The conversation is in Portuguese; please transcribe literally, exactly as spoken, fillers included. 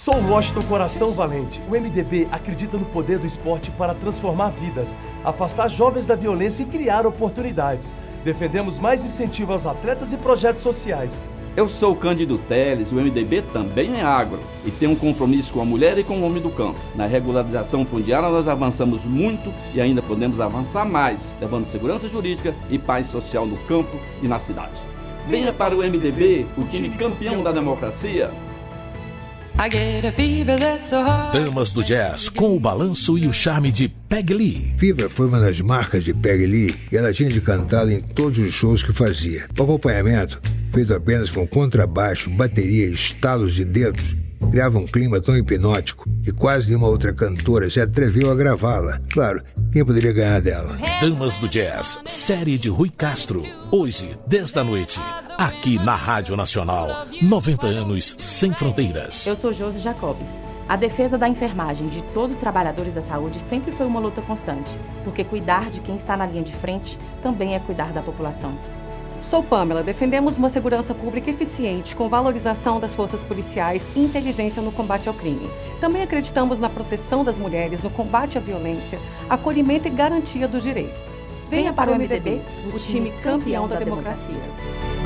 Sou Washington Coração Valente. O M D B acredita no poder do esporte para transformar vidas, afastar jovens da violência e criar oportunidades. Defendemos mais incentivo aos atletas e projetos sociais. Eu sou o Cândido Teles, o M D B também é agro e tem um compromisso com a mulher e com o homem do campo. Na regularização fundiária nós avançamos muito e ainda podemos avançar mais, levando segurança jurídica e paz social no campo e na cidade. Venha para o M D B, o time campeão da democracia. Damas do Jazz, com o balanço e o charme de Peggy Lee. Fever foi uma das marcas de Peggy Lee e ela tinha de cantá-la em todos os shows que fazia. O acompanhamento, feito apenas com contrabaixo, bateria e estalos de dedos, criava um clima tão hipnótico que quase nenhuma outra cantora se atreveu a gravá-la. Claro, quem poderia ganhar dela? Damas do Jazz, série de Rui Castro. Hoje, dez da noite, aqui na Rádio Nacional. noventa anos sem fronteiras. Eu sou Josi Jacob. A defesa da enfermagem de todos os trabalhadores da saúde sempre foi uma luta constante, porque cuidar de quem está na linha de frente também é cuidar da população. Sou Pamela, defendemos uma segurança pública eficiente com valorização das forças policiais e inteligência no combate ao crime. Também acreditamos na proteção das mulheres, no combate à violência, acolhimento e garantia dos direitos. Venha para o M D B, o time campeão da democracia.